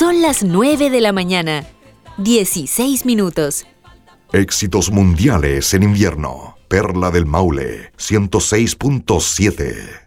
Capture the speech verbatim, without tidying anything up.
Son las nueve de la mañana, dieciséis minutos. Éxitos mundiales en invierno. Perla del Maule, ciento seis punto siete.